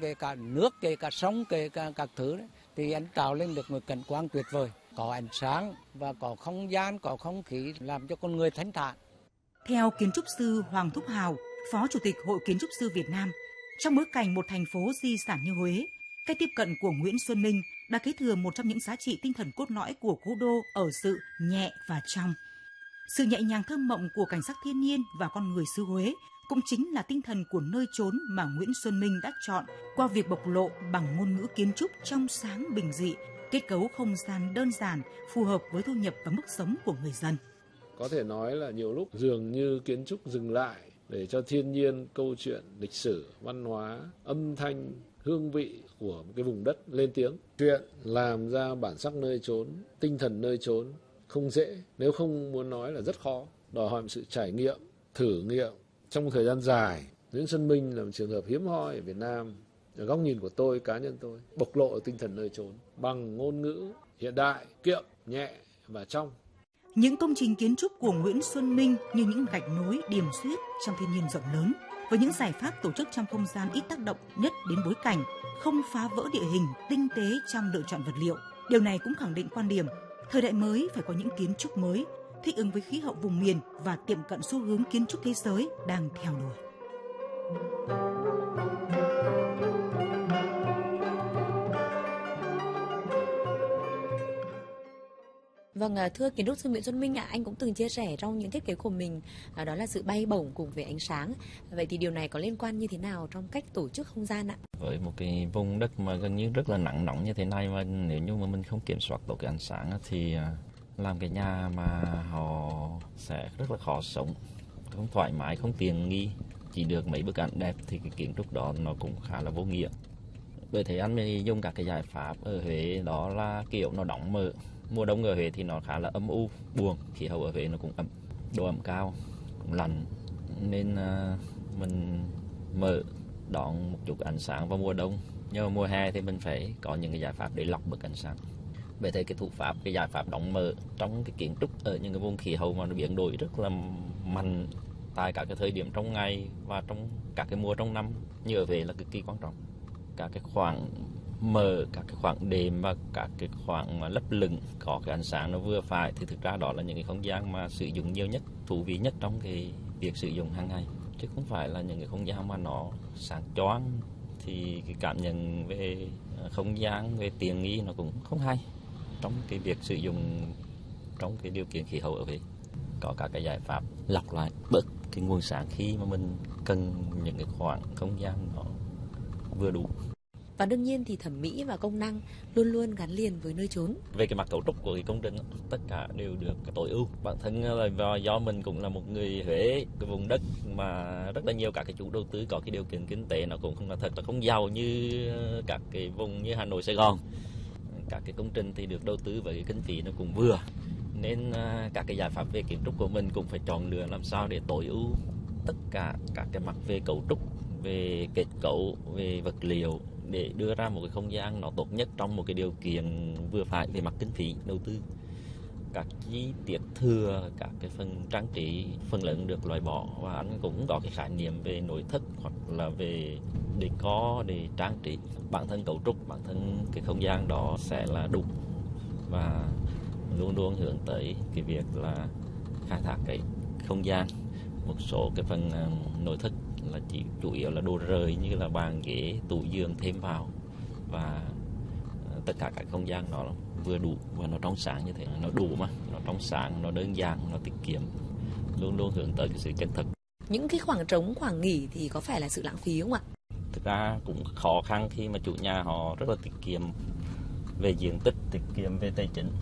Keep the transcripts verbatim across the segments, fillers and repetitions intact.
kể cả nước, kể cả sông, kể cả các thứ đấy, thì anh tạo lên được một cảnh quan tuyệt vời, có ánh sáng và có không gian, có không khí làm cho con người thanh thản. Theo kiến trúc sư Hoàng Thúc Hào, Phó Chủ tịch Hội Kiến trúc sư Việt Nam, trong bối cảnh một thành phố di sản như Huế, cách tiếp cận của Nguyễn Xuân Minh đã kế thừa một trong những giá trị tinh thần cốt lõi của cố đô ở sự nhẹ và trong. Sự nhẹ nhàng thơ mộng của cảnh sắc thiên nhiên và con người xứ Huế cũng chính là tinh thần của nơi chốn mà Nguyễn Xuân Minh đã chọn qua việc bộc lộ bằng ngôn ngữ kiến trúc trong sáng bình dị, kết cấu không gian đơn giản, phù hợp với thu nhập và mức sống của người dân. Có thể nói là nhiều lúc dường như kiến trúc dừng lại để cho thiên nhiên, câu chuyện, lịch sử, văn hóa, âm thanh, hương vị của một cái vùng đất lên tiếng. Chuyện làm ra bản sắc nơi chốn, tinh thần nơi chốn không dễ, nếu không muốn nói là rất khó, đòi hỏi một sự trải nghiệm, thử nghiệm trong một thời gian dài. Nguyễn Xuân Minh là một trường hợp hiếm hoi ở Việt Nam. Ở góc nhìn của tôi, cá nhân tôi, bộc lộ tinh thần nơi chốn bằng ngôn ngữ hiện đại, kiệm, nhẹ và trong. Những công trình kiến trúc của Nguyễn Xuân Minh như những gạch nối điểm xuyết trong thiên nhiên rộng lớn, với những giải pháp tổ chức trong không gian ít tác động nhất đến bối cảnh, không phá vỡ địa hình, tinh tế trong lựa chọn vật liệu. Điều này cũng khẳng định quan điểm, thời đại mới phải có những kiến trúc mới, thích ứng với khí hậu vùng miền và tiệm cận xu hướng kiến trúc thế giới đang theo đuổi. Vâng, thưa kiến trúc sư Nguyễn Xuân Minh ạ, anh cũng từng chia sẻ trong những thiết kế của mình đó là sự bay bổng cùng với ánh sáng. Vậy thì điều này có liên quan như thế nào trong cách tổ chức không gian ạ? Với một cái vùng đất mà gần như rất là nắng nóng như thế này, mà nếu như mà mình không kiểm soát tốt cái ánh sáng thì làm cái nhà mà họ sẽ rất là khó sống, không thoải mái, không tiện nghi. Chỉ được mấy bức ảnh đẹp thì cái kiến trúc đó nó cũng khá là vô nghĩa. Bởi thế anh mới dùng các cái giải pháp ở Huế, đó là kiểu nó đóng mở. Mùa đông ở Huế thì nó khá là âm u, buồn, khí hậu ở Huế nó cũng ẩm, độ ẩm cao, cũng lạnh, nên uh, mình mở đón một chút ánh sáng vào mùa đông. Nhưng mà mùa hè thì mình phải có những cái giải pháp để lọc bớt ánh sáng. Bởi thế cái thủ pháp, cái giải pháp đóng mở trong cái kiến trúc ở những cái vùng khí hậu mà nó biến đổi rất là mạnh tại các cái thời điểm trong ngày và trong các cái mùa trong năm như ở Huế là cực kỳ quan trọng. Các cái khoảng mở, các cái khoảng đệm và các cái khoảng mà lấp lửng có cái ánh sáng nó vừa phải thì thực ra đó là những cái không gian mà sử dụng nhiều nhất, thú vị nhất trong cái việc sử dụng hàng ngày, chứ không phải là những cái không gian mà nó sáng choang. Thì cái cảm nhận về không gian, về tiện nghi nó cũng không hay trong cái việc sử dụng trong cái điều kiện khí hậu ở Huế. Có các cái giải pháp lọc lại bớt cái nguồn sáng khi mà mình cần những cái khoảng không gian nó vừa đủ. Và đương nhiên thì thẩm mỹ và công năng luôn luôn gắn liền với nơi chốn. Về cái mặt cấu trúc của cái công trình, tất cả đều được tối ưu. Bản thân là do mình cũng là một người Huế, cái vùng đất mà rất là nhiều các cái chủ đầu tư có cái điều kiện kinh tế nó cũng không là thật là không giàu như các cái vùng như Hà Nội, Sài Gòn. Các cái công trình thì được đầu tư với cái kinh phí nó cũng vừa, nên các cái giải pháp về kiến trúc của mình cũng phải chọn lựa làm sao để tối ưu tất cả các cái mặt về cấu trúc, về kết cấu, về vật liệu để đưa ra một cái không gian nó tốt nhất trong một cái điều kiện vừa phải về mặt kinh phí đầu tư. Các chi tiết thừa, các cái phần trang trí phần lớn được loại bỏ, và anh cũng có cái khái niệm về nội thất hoặc là về decor để trang trí. Bản thân cấu trúc, bản thân cái không gian đó sẽ là đủ, và luôn luôn hướng tới cái việc là khai thác cái không gian. Một số cái phần nội thất là chỉ chủ yếu là đồ rời như là bàn ghế, tủ giường thêm vào, và tất cả các không gian nó vừa đủ và nó trong sáng như thế, nó đủ mà, nó trong sáng, nó đơn giản, nó tiết kiệm, luôn luôn hướng tới cái sự chân thực. Những cái khoảng trống, khoảng nghỉ thì có phải là sự lãng phí không ạ? Thực ra cũng khó khăn khi mà chủ nhà họ rất là tiết kiệm về diện tích, tiết kiệm về tài chính,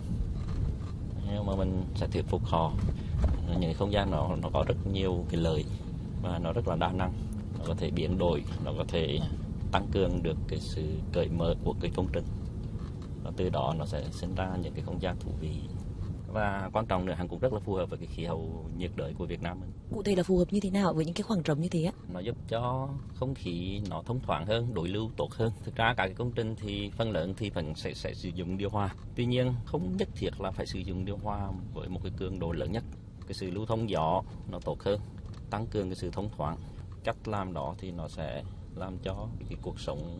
nhưng mà mình sẽ thuyết phục họ. Những không gian nó nó có rất nhiều cái lợi và nó rất là đa năng, nó có thể biến đổi, nó có thể tăng cường được cái sự cởi mở của cái công trình, và từ đó nó sẽ sinh ra những cái không gian thú vị. Và quan trọng nữa, Hàn Quốc rất là phù hợp với cái khí hậu nhiệt đới của Việt Nam mình. Cụ thể là phù hợp như thế nào với những cái khoảng trống như thế á? Nó giúp cho không khí nó thông thoáng hơn, đối lưu tốt hơn. Thực ra cả cái công trình thì phần lớn thì vẫn sẽ, sẽ sử dụng điều hòa. Tuy nhiên không nhất thiết là phải sử dụng điều hòa với một cái cường độ lớn nhất. Cái sự lưu thông gió nó tốt hơn, tăng cường cái sự thông thoáng. Cách làm đó thì nó sẽ làm cho cái cuộc sống